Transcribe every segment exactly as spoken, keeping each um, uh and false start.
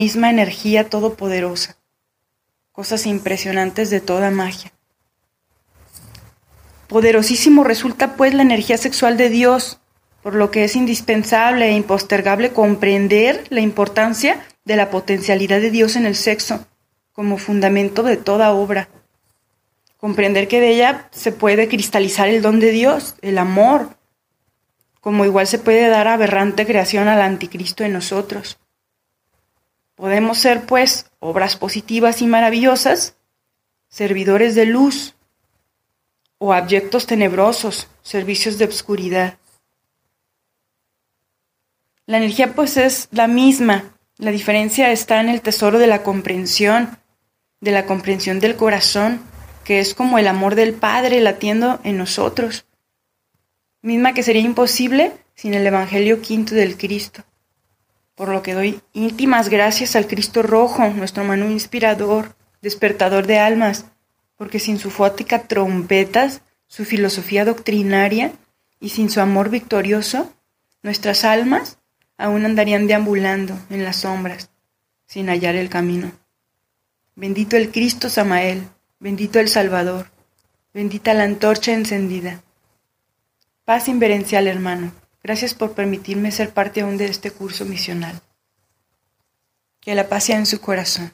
misma energía todopoderosa. Cosas impresionantes de toda magia. Poderosísimo resulta pues la energía sexual de Dios, por lo que es indispensable e impostergable comprender la importancia de la potencialidad de Dios en el sexo, como fundamento de toda obra. Comprender que de ella se puede cristalizar el don de Dios, el amor, como igual se puede dar aberrante creación al anticristo en nosotros. Podemos ser, pues, obras positivas y maravillosas, servidores de luz, o abyectos tenebrosos, servicios de obscuridad. La energía, pues, es la misma. La diferencia está en el tesoro de la comprensión, de la comprensión del corazón, que es como el amor del Padre latiendo en nosotros, misma que sería imposible sin el Evangelio quinto del Cristo. Por lo que doy íntimas gracias al Cristo Rojo, nuestro Manú inspirador, despertador de almas, porque sin su fótica trompetas, su filosofía doctrinaria y sin su amor victorioso, nuestras almas aún andarían deambulando en las sombras, sin hallar el camino. Bendito el Cristo Samael, bendito el Salvador, bendita la antorcha encendida. Paz inverencial, hermano. Gracias por permitirme ser parte aún de este curso misional. Que la paz sea en su corazón.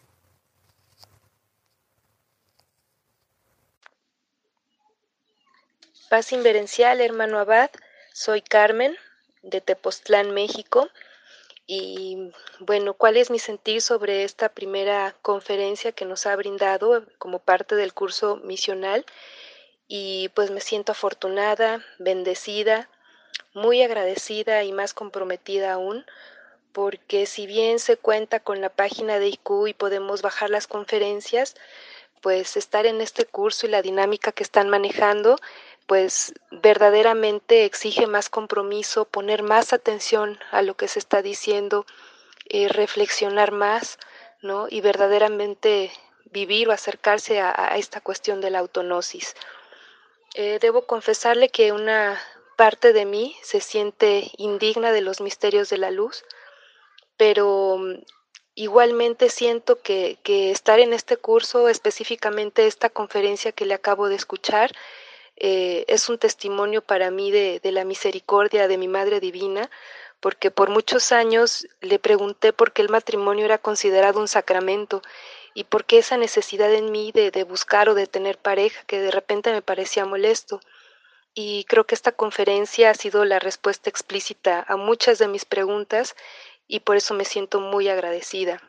Paz inverencial, hermano Abad. Soy Carmen, de Tepoztlán, México. Y bueno, ¿cuál es mi sentir sobre esta primera conferencia que nos ha brindado como parte del curso misional? Y pues me siento afortunada, bendecida, muy agradecida y más comprometida aún, porque si bien se cuenta con la página de I Q y podemos bajar las conferencias, pues estar en este curso y la dinámica que están manejando, pues verdaderamente exige más compromiso, poner más atención a lo que se está diciendo, eh, reflexionar más, ¿no? Y verdaderamente vivir o acercarse a, a esta cuestión de la autognosis. Eh, debo confesarle que una parte de mí se siente indigna de los misterios de la luz, pero igualmente siento que, que estar en este curso, específicamente esta conferencia que le acabo de escuchar, eh, es un testimonio para mí de, de la misericordia de mi Madre Divina, porque por muchos años le pregunté por qué el matrimonio era considerado un sacramento y por qué esa necesidad en mí de, de buscar o de tener pareja que de repente me parecía molesto. Y creo que esta conferencia ha sido la respuesta explícita a muchas de mis preguntas y por eso me siento muy agradecida.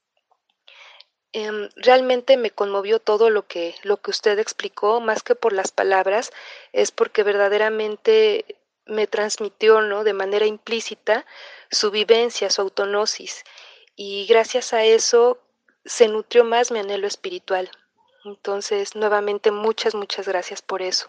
Eh, realmente me conmovió todo lo que, lo que usted explicó, más que por las palabras, es porque verdaderamente me transmitió, ¿no?, de manera implícita su vivencia, su autognosis, y gracias a eso se nutrió más mi anhelo espiritual. Entonces, nuevamente, muchas, muchas gracias por eso.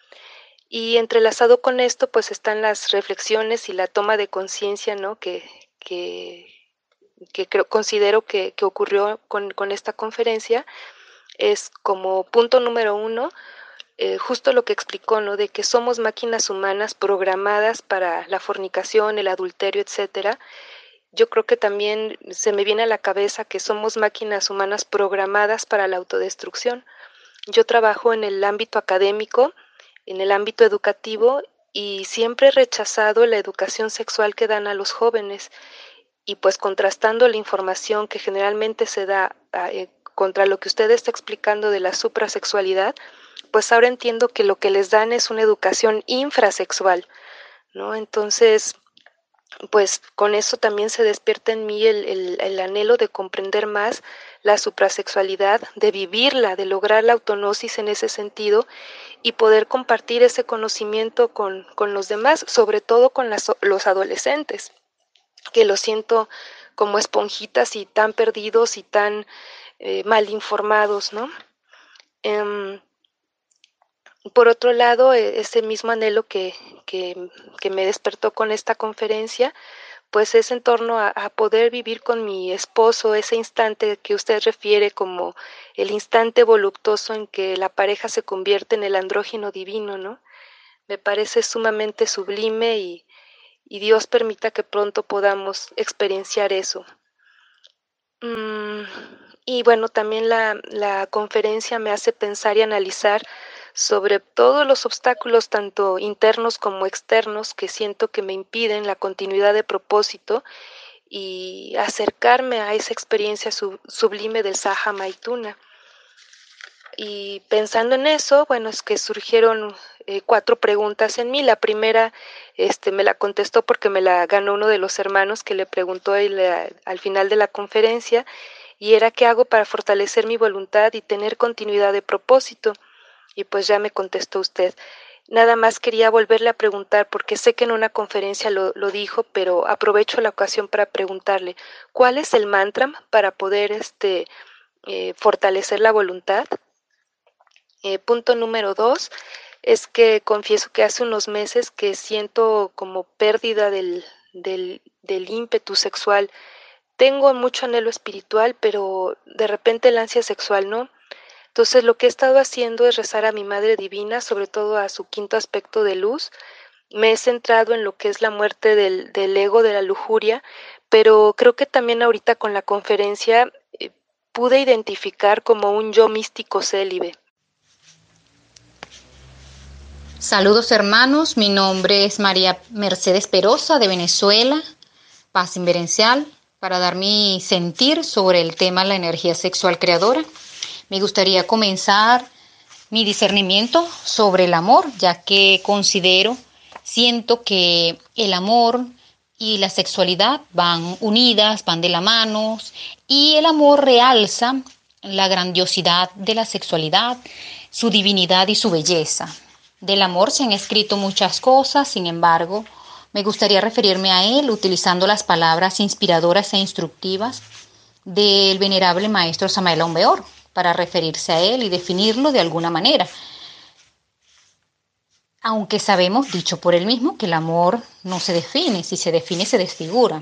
Y entrelazado con esto, pues están las reflexiones y la toma de conciencia, ¿no?, que, que, que creo, considero que, que ocurrió con, con esta conferencia. Es como punto número uno, eh, justo lo que explicó, ¿no?, de que somos máquinas humanas programadas para la fornicación, el adulterio, etcétera. Yo creo que también se me viene a la cabeza que somos máquinas humanas programadas para la autodestrucción. Yo trabajo en el ámbito académico, en el ámbito educativo, y siempre he rechazado la educación sexual que dan a los jóvenes. Y pues contrastando la información que generalmente se da eh, contra lo que usted está explicando de la suprasexualidad, pues ahora entiendo que lo que les dan es una educación infrasexual, ¿no? Entonces, pues con eso también se despierta en mí el, el, el anhelo de comprender más la suprasexualidad, de vivirla, de lograr la autognosis en ese sentido y poder compartir ese conocimiento con, con los demás, sobre todo con las, los adolescentes, que lo siento como esponjitas y tan perdidos y tan eh, mal informados, ¿no? Um, por otro lado, ese mismo anhelo que, que, que me despertó con esta conferencia, pues es en torno a, a poder vivir con mi esposo ese instante que usted refiere como el instante voluptuoso en que la pareja se convierte en el andrógino divino, ¿no? Me parece sumamente sublime y, y Dios permita que pronto podamos experienciar eso. Mm, y bueno, también la, la conferencia me hace pensar y analizar sobre todos los obstáculos, tanto internos como externos, que siento que me impiden la continuidad de propósito y acercarme a esa experiencia sub- sublime del Saha Maituna. Y pensando en eso, bueno, es que surgieron eh, cuatro preguntas en mí. La primera este, me la contestó porque me la ganó uno de los hermanos que le preguntó el, eh, al final de la conferencia, y era qué hago para fortalecer mi voluntad y tener continuidad de propósito. Y pues ya me contestó usted. Nada más quería volverle a preguntar, porque sé que en una conferencia lo, lo dijo, pero aprovecho la ocasión para preguntarle, ¿cuál es el mantra para poder este, eh, fortalecer la voluntad? Eh, punto número dos es que confieso que hace unos meses que siento como pérdida del, del, del ímpetu sexual. Tengo mucho anhelo espiritual, pero de repente el ansia sexual no. Entonces lo que he estado haciendo es rezar a mi Madre Divina, sobre todo a su quinto aspecto de luz. Me he centrado en lo que es la muerte del, del ego, de la lujuria, pero creo que también ahorita con la conferencia eh, pude identificar como un yo místico célibe. Saludos hermanos, mi nombre es María Mercedes Perosa de Venezuela, Paz Inverencial, para dar mi sentir sobre el tema de la energía sexual creadora. Me gustaría comenzar mi discernimiento sobre el amor, ya que considero, siento que el amor y la sexualidad van unidas, van de la mano, y el amor realza la grandiosidad de la sexualidad, su divinidad y su belleza. Del amor se han escrito muchas cosas, sin embargo, me gustaría referirme a él utilizando las palabras inspiradoras e instructivas del venerable maestro Samael Aun Weor para referirse a él y definirlo de alguna manera. Aunque sabemos, dicho por él mismo, que el amor no se define, si se define se desfigura.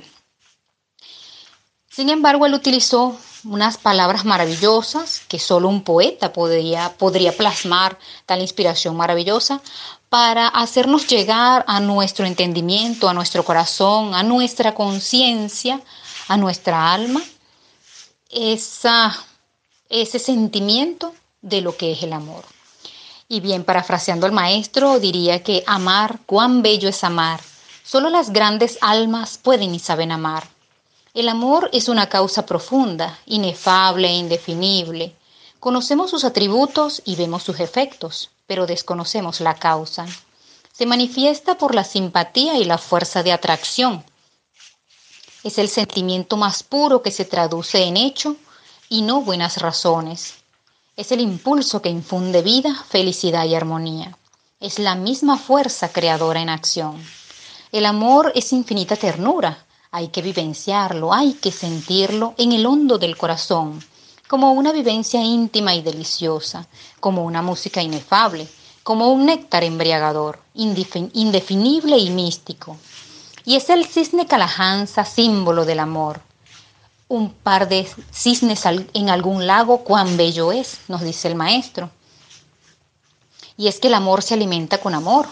Sin embargo, él utilizó unas palabras maravillosas que solo un poeta podría, podría plasmar tal inspiración maravillosa para hacernos llegar a nuestro entendimiento, a nuestro corazón, a nuestra conciencia, a nuestra alma, esa, ese sentimiento de lo que es el amor. Y bien, parafraseando al maestro, diría que amar, cuán bello es amar. Solo las grandes almas pueden y saben amar. El amor es una causa profunda, inefable e indefinible. Conocemos sus atributos y vemos sus efectos, pero desconocemos la causa. Se manifiesta por la simpatía y la fuerza de atracción. Es el sentimiento más puro que se traduce en hecho y no buenas razones. Es el impulso que infunde vida, felicidad y armonía. Es la misma fuerza creadora en acción. El amor es infinita ternura. Hay que vivenciarlo, hay que sentirlo en el hondo del corazón, como una vivencia íntima y deliciosa, como una música inefable, como un néctar embriagador, indefinible y místico. Y es el cisne Calahansa, símbolo del amor. Un par de cisnes en algún lago, cuán bello es, nos dice el maestro. Y es que el amor se alimenta con amor.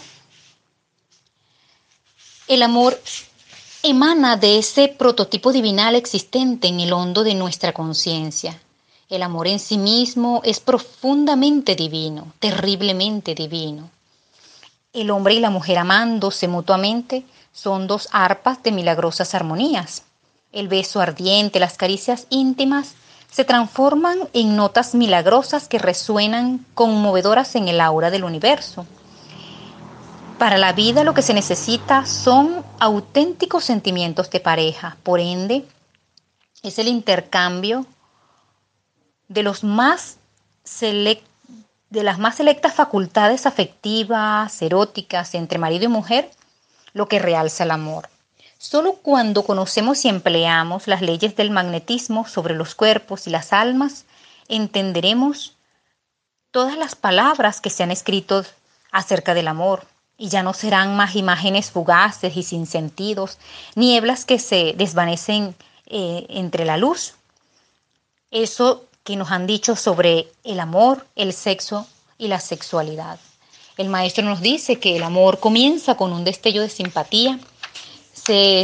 El amor emana de ese prototipo divinal existente en el hondo de nuestra conciencia. El amor en sí mismo es profundamente divino, terriblemente divino. El hombre y la mujer amándose mutuamente son dos arpas de milagrosas armonías. El beso ardiente, las caricias íntimas se transforman en notas milagrosas que resuenan conmovedoras en el aura del universo. Para la vida lo que se necesita son auténticos sentimientos de pareja. Por ende, es el intercambio de los más select, de las más selectas facultades afectivas, eróticas entre marido y mujer, lo que realza el amor. Solo cuando conocemos y empleamos las leyes del magnetismo sobre los cuerpos y las almas, entenderemos todas las palabras que se han escrito acerca del amor, y ya no serán más imágenes fugaces y sin sentidos, nieblas que se desvanecen eh, entre la luz. Eso que nos han dicho sobre el amor, el sexo y la sexualidad. El maestro nos dice que el amor comienza con un destello de simpatía, se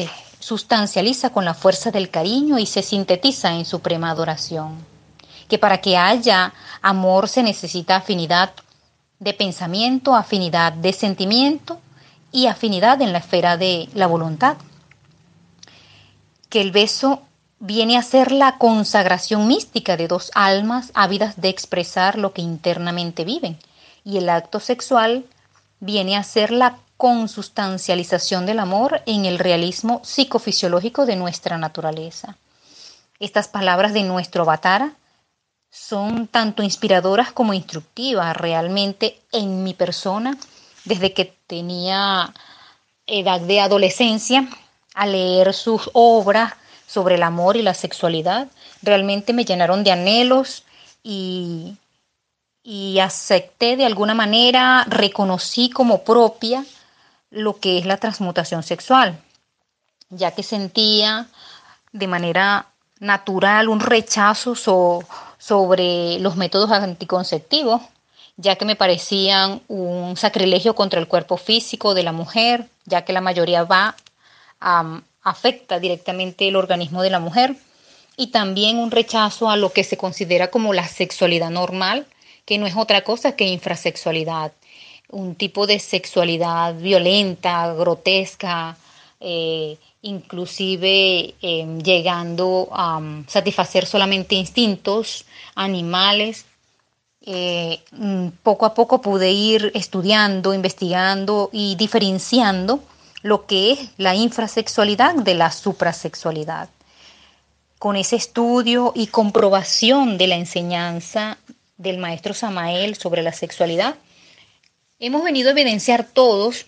sustancializa con la fuerza del cariño y se sintetiza en suprema adoración. Que para que haya amor se necesita afinidad de pensamiento, afinidad de sentimiento y afinidad en la esfera de la voluntad. Que el beso viene a ser la consagración mística de dos almas ávidas de expresar lo que internamente viven, y el acto sexual viene a ser la consustancialización del amor en el realismo psicofisiológico de nuestra naturaleza. Estas palabras de nuestro Avatara son tanto inspiradoras como instructivas realmente en mi persona, desde que tenía edad de adolescencia, a leer sus obras sobre el amor y la sexualidad. Realmente me llenaron de anhelos y, y acepté de alguna manera, reconocí como propia lo que es la transmutación sexual, ya que sentía de manera natural un rechazo so, sobre los métodos anticonceptivos, ya que me parecían un sacrilegio contra el cuerpo físico de la mujer, ya que la mayoría va a, afecta directamente el organismo de la mujer, y también un rechazo a lo que se considera como la sexualidad normal, que no es otra cosa que infrasexualidad, un tipo de sexualidad violenta, grotesca, eh, inclusive eh, llegando a um, satisfacer solamente instintos animales. Eh, poco a poco pude ir estudiando, investigando y diferenciando lo que es la infrasexualidad de la suprasexualidad. Con ese estudio y comprobación de la enseñanza del maestro Samael sobre la sexualidad, hemos venido a evidenciar todos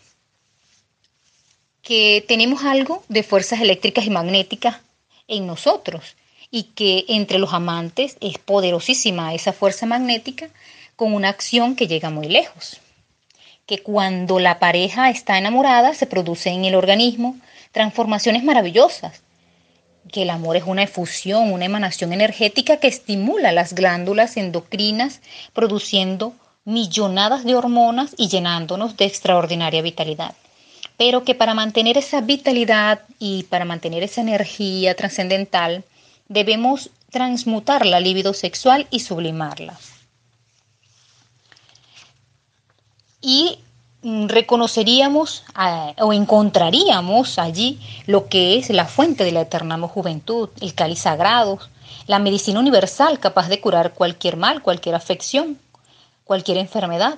que tenemos algo de fuerzas eléctricas y magnéticas en nosotros, y que entre los amantes es poderosísima esa fuerza magnética con una acción que llega muy lejos. Que cuando la pareja está enamorada se producen en el organismo transformaciones maravillosas. Que el amor es una efusión, una emanación energética que estimula las glándulas endocrinas, produciendo millonadas de hormonas y llenándonos de extraordinaria vitalidad. Pero que para mantener esa vitalidad y para mantener esa energía trascendental, debemos transmutar la libido sexual y sublimarla. Y reconoceríamos eh, o encontraríamos allí lo que es la fuente de la eterna juventud, el cáliz sagrado, la medicina universal capaz de curar cualquier mal, cualquier afección, cualquier enfermedad.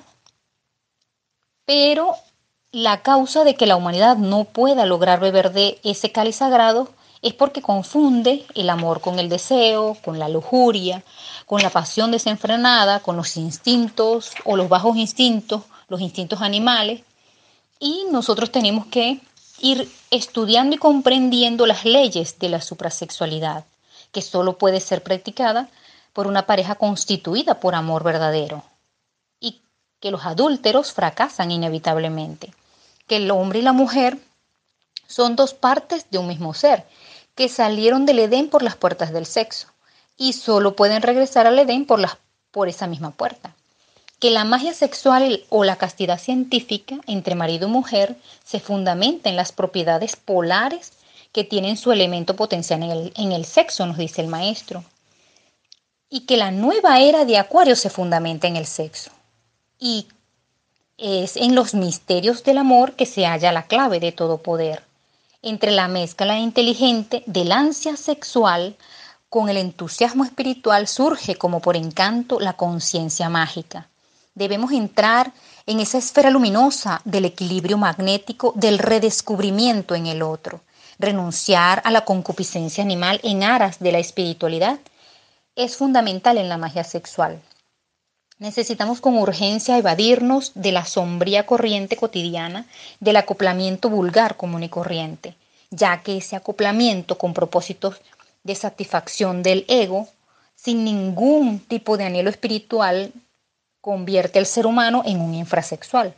Pero la causa de que la humanidad no pueda lograr beber de ese cáliz sagrado es porque confunde el amor con el deseo, con la lujuria, con la pasión desenfrenada, con los instintos o los bajos instintos, los instintos animales. Y nosotros tenemos que ir estudiando y comprendiendo las leyes de la suprasexualidad, que solo puede ser practicada por una pareja constituida por amor verdadero, y que los adúlteros fracasan inevitablemente, que el hombre y la mujer son dos partes de un mismo ser, que salieron del Edén por las puertas del sexo y solo pueden regresar al Edén por, las, por esa misma puerta. Que la magia sexual o la castidad científica entre marido y mujer se fundamenta en las propiedades polares que tienen su elemento potencial en el, en el sexo, nos dice el maestro. Y que la nueva era de Acuario se fundamenta en el sexo. Y es en los misterios del amor que se halla la clave de todo poder. Entre la mezcla inteligente del ansia sexual con el entusiasmo espiritual surge como por encanto la conciencia mágica. Debemos entrar en esa esfera luminosa del equilibrio magnético, del redescubrimiento en el otro. Renunciar a la concupiscencia animal en aras de la espiritualidad es fundamental en la magia sexual. Necesitamos con urgencia evadirnos de la sombría corriente cotidiana del acoplamiento vulgar común y corriente, ya que ese acoplamiento con propósitos de satisfacción del ego, sin ningún tipo de anhelo espiritual, convierte al ser humano en un infrasexual.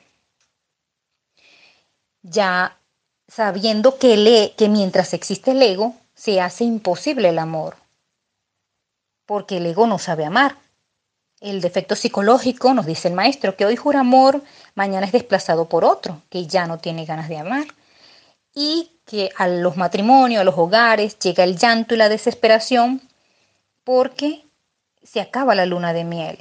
Ya sabiendo que, el, que mientras existe el ego, se hace imposible el amor, porque el ego no sabe amar. El defecto psicológico, nos dice el maestro, que hoy jura amor, mañana es desplazado por otro, que ya no tiene ganas de amar. y que a los matrimonios, a los hogares, llega el llanto y la desesperación porque se acaba la luna de miel.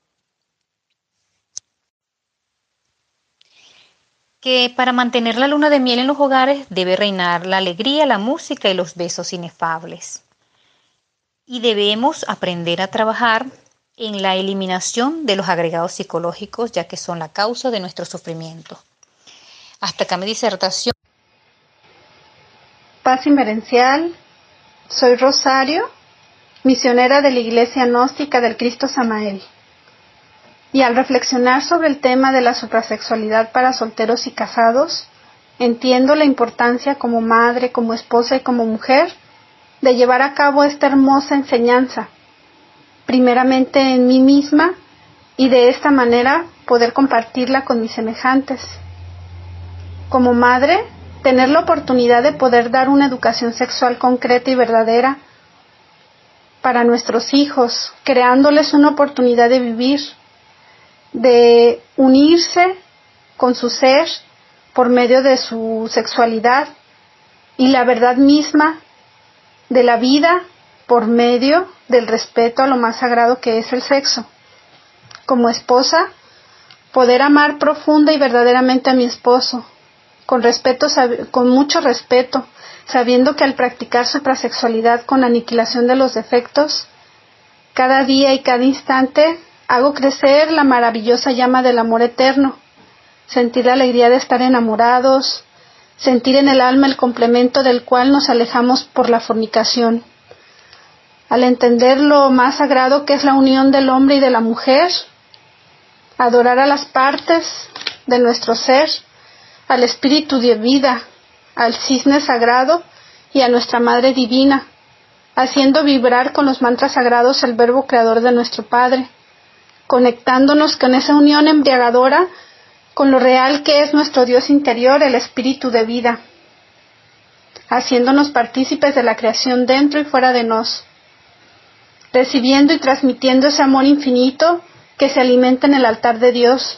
Que para mantener la luna de miel en los hogares debe reinar la alegría, la música y los besos inefables. Y debemos aprender a trabajar en la eliminación de los agregados psicológicos, ya que son la causa de nuestro sufrimiento. Hasta acá mi disertación. Paz inverencial, soy Rosario, misionera de la Iglesia Gnóstica del Cristo Samael. Y al reflexionar sobre el tema de la suprasexualidad para solteros y casados, entiendo la importancia como madre, como esposa y como mujer de llevar a cabo esta hermosa enseñanza, primeramente en mí misma y de esta manera poder compartirla con mis semejantes. Como madre, tener la oportunidad de poder dar una educación sexual concreta y verdadera para nuestros hijos, creándoles una oportunidad de vivir, de unirse con su ser por medio de su sexualidad y la verdad misma de la vida por medio del respeto a lo más sagrado que es el sexo. Como esposa, poder amar profunda y verdaderamente a mi esposo, con respeto, con mucho respeto, sabiendo que al practicar suprasexualidad con aniquilación de los defectos, cada día y cada instante hago crecer la maravillosa llama del amor eterno, sentir la alegría de estar enamorados, sentir en el alma el complemento del cual nos alejamos por la fornicación. Al entender lo más sagrado que es la unión del hombre y de la mujer, adorar a las partes de nuestro ser, al espíritu de vida, al cisne sagrado y a nuestra Madre Divina, haciendo vibrar con los mantras sagrados el verbo creador de nuestro Padre, conectándonos con esa unión embriagadora con lo real que es nuestro Dios interior, el espíritu de vida, haciéndonos partícipes de la creación dentro y fuera de nos, recibiendo y transmitiendo ese amor infinito que se alimenta en el altar de Dios.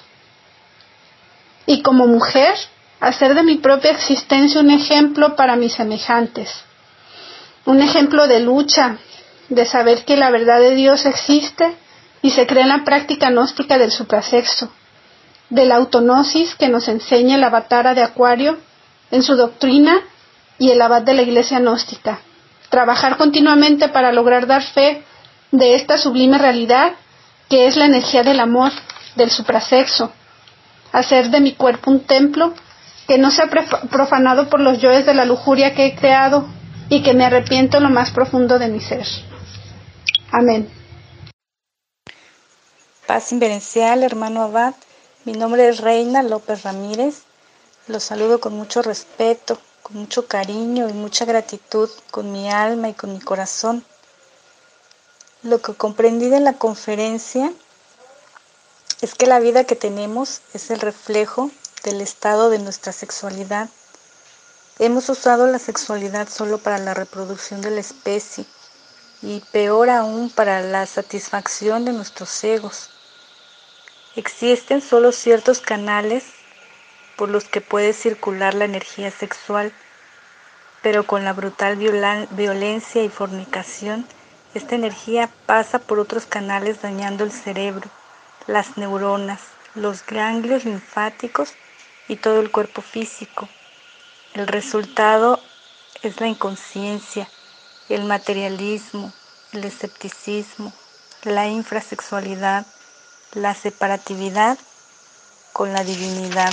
Y como mujer, hacer de mi propia existencia un ejemplo para mis semejantes, un ejemplo de lucha, de saber que la verdad de Dios existe y se cree en la práctica gnóstica del suprasexo, de la autognosis que nos enseña el avatara de Acuario en su doctrina y el abad de la Iglesia Gnóstica. Trabajar continuamente para lograr dar fe de esta sublime realidad que es la energía del amor, del suprasexo. Hacer de mi cuerpo un templo que no sea profanado por los yoes de la lujuria que he creado y que me arrepiento en lo más profundo de mi ser. Amén. Paz inverencial, hermano abad. Mi nombre es Reina López Ramírez. Los saludo con mucho respeto, con mucho cariño y mucha gratitud, con mi alma y con mi corazón. Lo que comprendí de la conferencia es que la vida que tenemos es el reflejo del estado de nuestra sexualidad. Hemos usado la sexualidad solo para la reproducción de la especie y peor aún para la satisfacción de nuestros egos. Existen solo ciertos canales por los que puede circular la energía sexual, pero con la brutal viola- violencia y fornicación, esta energía pasa por otros canales dañando el cerebro, las neuronas, los ganglios linfáticos y todo el cuerpo físico. El resultado es la inconsciencia, el materialismo, el escepticismo, la infrasexualidad, la separatividad con la divinidad.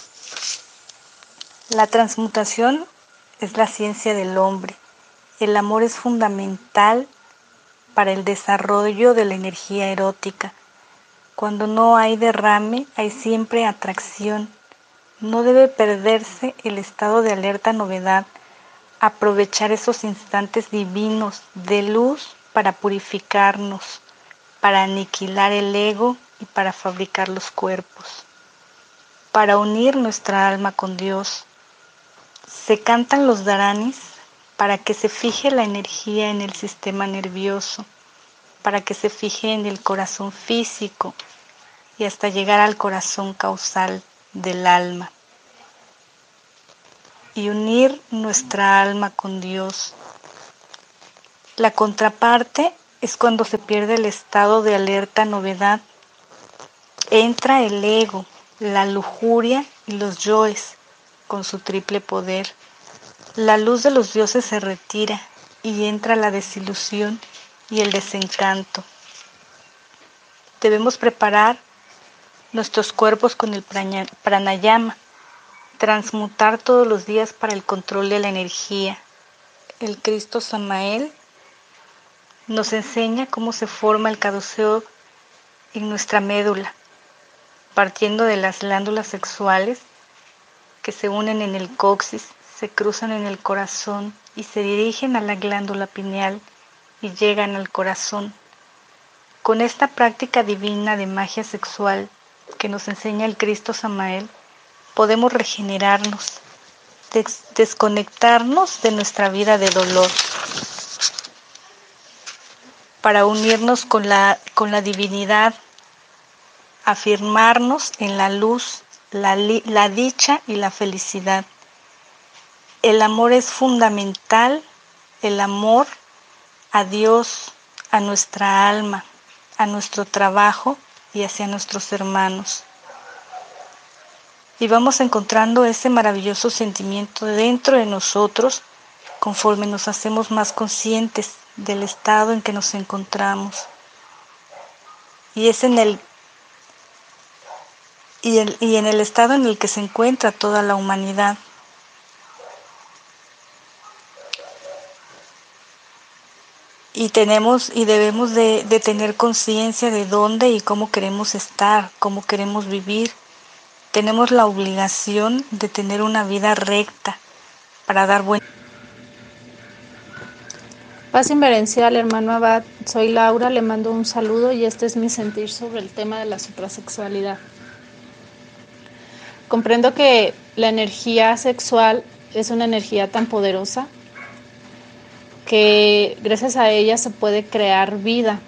La transmutación es la ciencia del hombre. El amor es fundamental para el desarrollo de la energía erótica. Cuando no hay derrame, hay siempre atracción. No debe perderse el estado de alerta novedad, aprovechar esos instantes divinos de luz para purificarnos, para aniquilar el ego y para fabricar los cuerpos, para unir nuestra alma con Dios. Se cantan los dharanis para que se fije la energía en el sistema nervioso, para que se fije en el corazón físico y hasta llegar al corazón causal del alma. y unir nuestra alma con Dios. La contraparte es cuando se pierde el estado de alerta novedad. Entra el ego, la lujuria y los yoes con su triple poder. La luz de los dioses se retira y entra la desilusión y el desencanto. Debemos preparar nuestros cuerpos con el pranayama, transmutar todos los días para el control de la energía. El Cristo Samael nos enseña cómo se forma el caduceo en nuestra médula, partiendo de las glándulas sexuales que se unen en el coxis, se cruzan en el corazón y se dirigen a la glándula pineal y llegan al corazón. Con esta práctica divina de magia sexual que nos enseña el Cristo Samael, podemos regenerarnos, des- desconectarnos de nuestra vida de dolor, para unirnos con la, con la divinidad, afirmarnos en la luz, la, li- la dicha y la felicidad. El amor es fundamental, el amor a Dios, a nuestra alma, a nuestro trabajo y hacia nuestros hermanos. Y vamos encontrando ese maravilloso sentimiento dentro de nosotros conforme nos hacemos más conscientes del estado en que nos encontramos. Y es en el y, el, y en el estado en el que se encuentra toda la humanidad. Y tenemos y debemos de, de tener conciencia de dónde y cómo queremos estar, cómo queremos vivir. Tenemos la obligación de tener una vida recta para dar buen. Paz inverencial, hermano Abad. Soy Laura, le mando un saludo y este es mi sentir sobre el tema de la suprasexualidad. Comprendo que la energía sexual es una energía tan poderosa que gracias a ella se puede crear vida.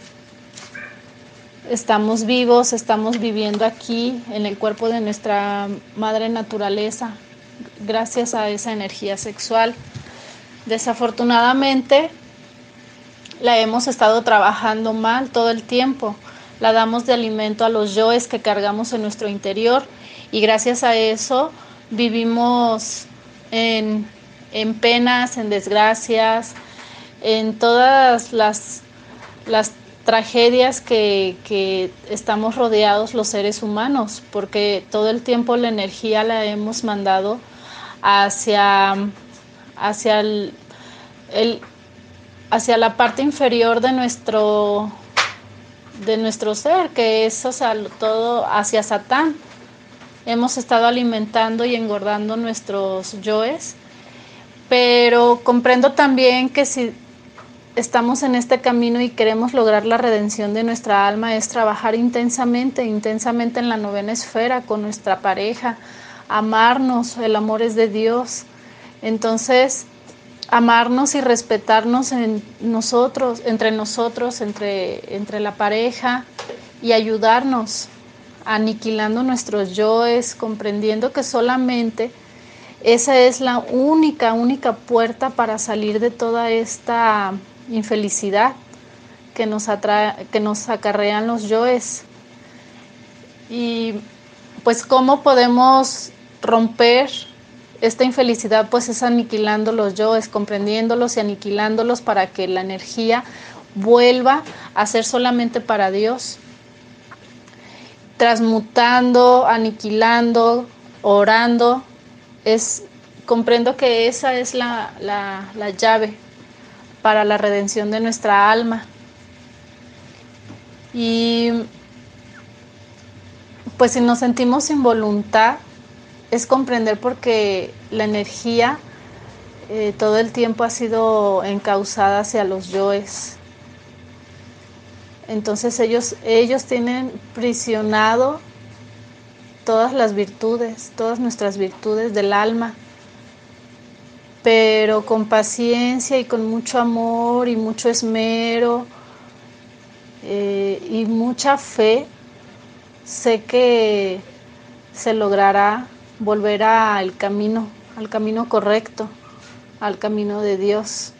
Estamos vivos, estamos viviendo aquí en el cuerpo de nuestra madre naturaleza, gracias a esa energía sexual. Desafortunadamente, la hemos estado trabajando mal todo el tiempo. La damos de alimento a los yoes que cargamos en nuestro interior y gracias a eso vivimos en, en penas, en desgracias, en todas las, las tragedias que, que estamos rodeados los seres humanos, porque todo el tiempo la energía la hemos mandado hacia, hacia, el, el, hacia la parte inferior de nuestro, de nuestro ser, que es, o sea, todo hacia Satán. Hemos estado alimentando y engordando nuestros yoes, pero comprendo también que si estamos en este camino y queremos lograr la redención de nuestra alma, es trabajar intensamente, intensamente en la novena esfera con nuestra pareja, amarnos, el amor es de Dios. Entonces, amarnos y respetarnos en nosotros, entre nosotros, entre, entre la pareja y ayudarnos, aniquilando nuestros yoes, comprendiendo que solamente esa es la única, única puerta para salir de toda esta infelicidad que nos atrae, que nos acarrean los yoes. Y pues cómo podemos romper esta infelicidad, pues es aniquilando los yoes, comprendiéndolos y aniquilándolos para que la energía vuelva a ser solamente para Dios, transmutando, aniquilando, orando. Es, comprendo que esa es la, la, la llave para la redención de nuestra alma. Y pues si nos sentimos sin voluntad, es comprender porque la energía eh, todo el tiempo ha sido encauzada hacia los yoes. Entonces ellos, ellos tienen prisionado todas las virtudes, todas nuestras virtudes del alma, pero con paciencia y con mucho amor y mucho esmero eh, y mucha fe, sé que se logrará volver al camino al camino correcto, al camino de Dios.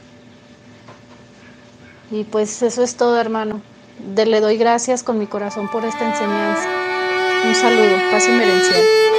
Y pues eso es todo, hermano. De, le doy gracias con mi corazón por esta enseñanza. Un saludo, paz y merencial.